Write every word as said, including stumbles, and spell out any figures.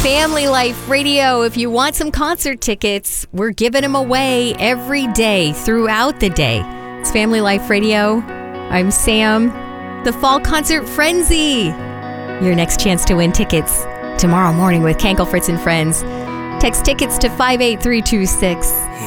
Family Life Radio. If you want some concert tickets, we're giving them away every day throughout the day. It's Family Life Radio. I'm Sam. The Fall Concert Frenzy. Your next chance to win tickets tomorrow morning with Kankel, Fritz, and Friends. Text tickets to five eight three two six.